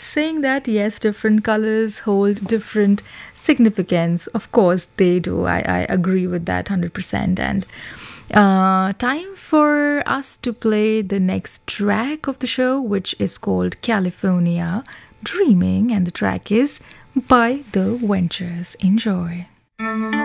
saying that yes, different colors hold different significance. Of course, they do. I agree with that 100%. And time for us to play the next track of the show, which is called California Dreaming, and the track is by The Ventures. Enjoy.